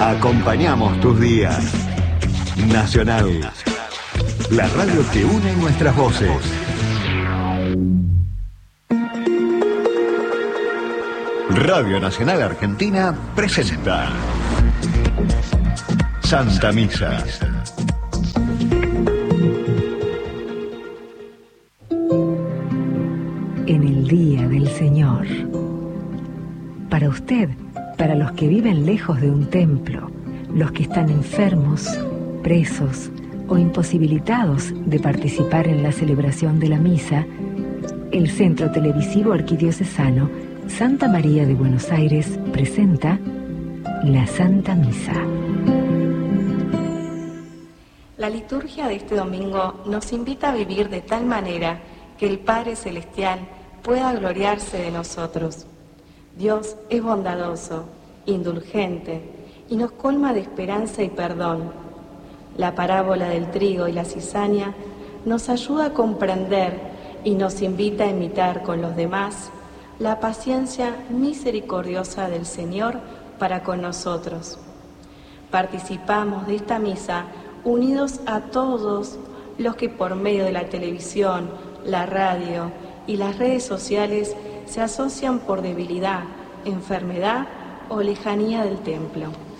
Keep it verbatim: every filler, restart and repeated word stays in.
Acompañamos tus días. Nacional, la radio que une nuestras voces. Radio Nacional Argentina presenta Santa Misa. En el día del Señor. Para usted, para los que viven lejos de un templo, los que están enfermos, presos o imposibilitados de participar en la celebración de la misa, el Centro Televisivo Arquidiocesano Santa María de Buenos Aires presenta la Santa Misa. La liturgia de este domingo nos invita a vivir de tal manera que el Padre Celestial pueda gloriarse de nosotros. Dios es bondadoso, indulgente y nos colma de esperanza y perdón. La parábola del trigo y la cizaña nos ayuda a comprender y nos invita a imitar con los demás la paciencia misericordiosa del Señor para con nosotros. Participamos de esta misa unidos a todos los que por medio de la televisión, la radio y las redes sociales se asocian por debilidad, enfermedad o lejanía del templo.